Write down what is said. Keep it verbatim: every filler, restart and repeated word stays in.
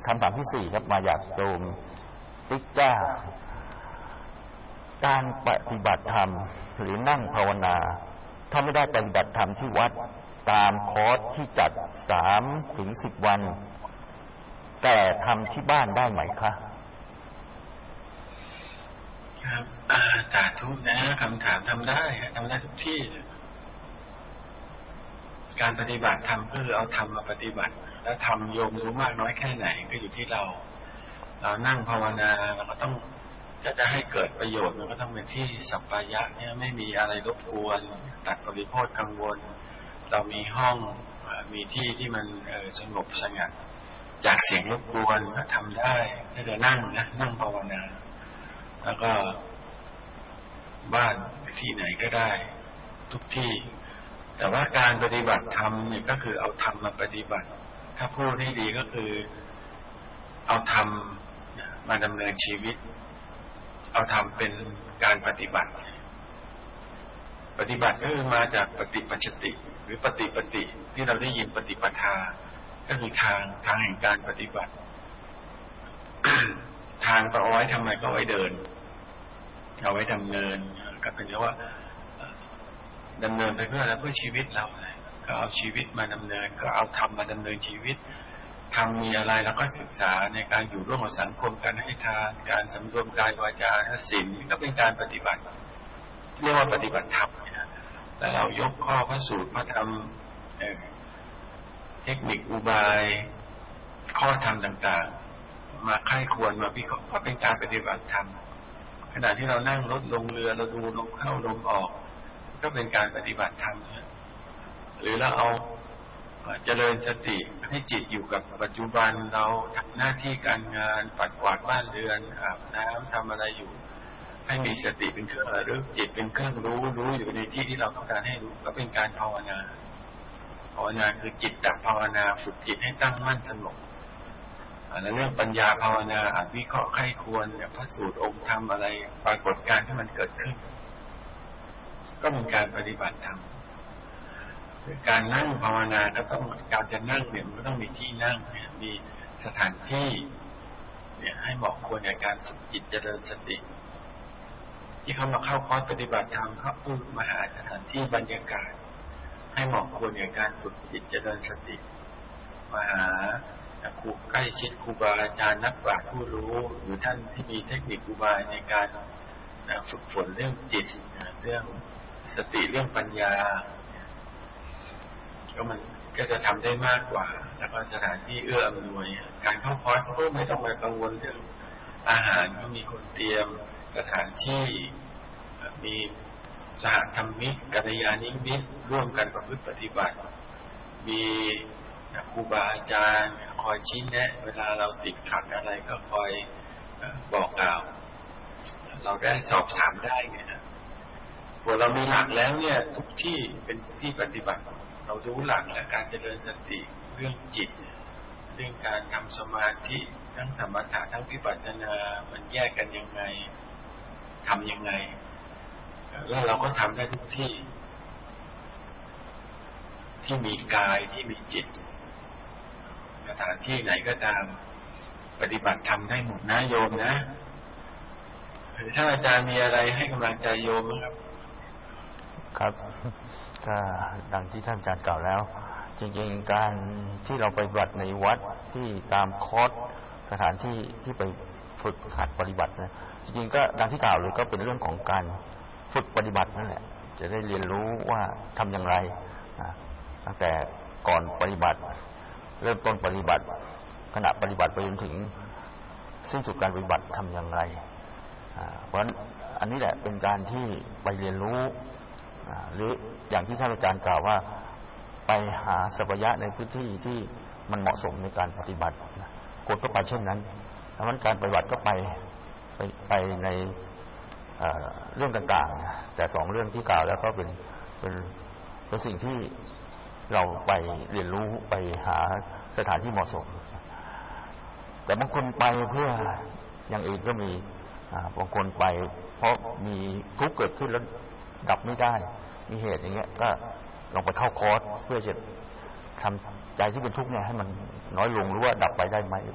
คำถามที่สี่ครับมาจากโยมติ๊กจ้าการปฏิบัติธรรมหรือนั่งภาวนาถ้าไม่ได้ปฏิบัติธรรมที่วัดตามคอร์สที่จัดสามถึงสิบวันแต่ทำที่บ้านได้ไหมคะครับสาธุนะคำถามทำได้ทำได้ทุกที่การปฏิบัติธรรมก็คือเอาธรรมมาปฏิบัติแล้วทำโยมรู้มากน้อยแค่ไหนก็อยู่ที่เราเรานั่งภาวนาเราก็ต้องจะจะให้เกิดประโยชน์มันก็ต้องเป็นที่สัปปายะเนี่ยไม่มีอะไรรบกวนตัดปริโภทกังวลเรามีห้องมีที่ที่มันสงบสงัดจากเสียงรบกวนก็ทำได้ถ้าจะนั่งนะนั่งภาวนาแล้วก็บ้านที่ไหนก็ได้ทุกที่แต่ว่าการปฏิบัติธรรมเนี่ยก็คือเอาธรรมมาปฏิบัติถ้าพูดให้ดีก็คือเอาธรรมมาดำเนินชีวิตเอาธรรมเป็นการปฏิบัติปฏิบัติก็คือมาจากปฏิปัจจติหรือปฏิปฏิที่เราได้ยินปฏิปทาก็คือทางทางแห่งการปฏิบัติ ทางก็เอาไว้ทำไมก็ไว้เดินเอาไว้ดำเนินก็เป็นเรียกว่าดำเนินไปเพื่ออะไรเพื่อชีวิตเราก็เอาชีวิตมาดำเนินก็เอาธรรมมาดำเนินชีวิตธรรมมีอะไรเราก็ศึกษาในการอยู่ร่วมกับสังคมการให้ทานการสำรวมกายวาจาและศีลก็เป็นการปฏิบัติเรียกว่าปฏิบัติธรรมแล้วเรายกข้อพระสูตรพระธรรมเทคนิคอุบายข้อธรรมต่างๆมาไข้ควรมาวิเคราะห์ก็เป็นการปฏิบัติธรรมขณะที่เรานั่งรถลงเรือเราดูลมเข้าลมออกก็เป็นการปฏิบัติธรรมหรือเราเอาเจริญสติให้จิตอยู่กับปัจจุบันเราทำหน้าที่การงานปัดกวาดบ้านเรือนอาบน้ำทำอะไรอยู่ให้มีสติเป็นเครื่องระลึกจิตเป็นเครื่องรู้รู้อยู่ในที่ที่เราต้องการให้รู้ก็เป็นการภาวนาภาวนาคือจิตตภาวนาฝึกจิตให้ตั้งมั่นสงบแล้วเรื่องปัญญาภาวนาอาจวิเคราะห์ไข้ควรพระสูตรองค์ธรรมอะไรปรากฏการณ์ที่มันเกิดขึ้นก็เป็นการปฏิบัติธรรมการนั่งภาวนาก็ต้องการจะนั่งเนี่ยมันก็ต้องมีที่นั่งเนี่ยมีสถานที่เนี่ยให้เหมาะควรในการฝึกจิตเจริญสติที่เขามาเข้าคอร์สปฏิบัติธรรมเขาพูดมาหาสถานที่บรรยากาศให้เหมาะควรในการฝึกจิตเจริญสติมาหาครูใกล้ชิดครูบาอาจารย์นักปราชญ์ผู้รู้หรือท่านที่มีเทคนิคอุบายในการฝึกฝนเรื่องจิตเรื่องสติเรื่องปัญญาก็มันก็จะทำได้มากกว่าแล้วก็สถานที่เอื้ออำนวยการเข้าคอร์สก็ไม่ต้องไปกังวลเรื่องอาหารก็มีคนเตรียมสถานที่มีสหธรรมิกกัลยาณิมิตรร่วมกันประพฤติปฏิบัติมีครูบาอาจารย์คอยชี้แนะเวลาเราติดขัดอะไรก็คอยบอกกล่าวเราได้สอบถามได้ไงนะพอเรามีหลักแล้วเนี่ยทุกที่เป็นที่ปฏิบัติเรารู้หลักและการเจริญสติเรื่องจิตเรื่องการทำสมาธิทั้งสมถะทั้งวิปัสสนามันแยกกันยังไงทำยังไงแล้วเราก็ทำได้ทุกที่ที่มีกายที่มีจิตสถานที่ไหนก็ตามปฏิบัติทำได้หมดนะโยมนะถ้าอาจารย์มีอะไรให้กำลังใจโยมครับครับก็ดังที่ท่านอาจารย์กล่าวแล้วจริงๆการที่เราไปปฏิบัติในวัดที่ตามคอร์สสถานที่ที่ไปฝึกหัดปฏิบัตินะจริงๆก็ดังที่กล่าวเลยก็เป็นเรื่องของการฝึกปฏิบัตินั่นแหละจะได้เรียนรู้ว่าทำอย่างไรตั้งแต่ก่อนปฏิบัติเริ่มต้นปฏิบัติขณะปฏิบัติไปจนถึงสิ้นสุดการปฏิบัติทำอย่างไรเพราะฉะนั้นอันนี้แหละเป็นการที่ไปเรียนรู้หรืออย่างที่ท่านอาจารย์กล่าวว่าไปหาสัพยะในพื้นที่ที่มันเหมาะสมในการปฏิบัติกฎก็ไปเช่นนั้นเพราะฉะนั้นการปฏิบัติก็ไปไปไปในเรื่องต่างๆแต่สองเรื่องที่กล่าวแล้วก็เป็นเป็นเป็นสิ่งที่เราไปเรียนรู้ไปหาสถานที่เหมาะสมแต่บางคนไปเพื่ออย่างอื่นก็มีบางคนไปเพราะมีทุกข์เกิดขึ้นแล้วดับไม่ได้มีเหตุอย่างเงี้ยก็ลองไปเข้าคอร์สเพื่อจะทำใจที่เป็นทุกข์เนี่ยให้มันน้อยลงหรือว่าดับไปได้ไหม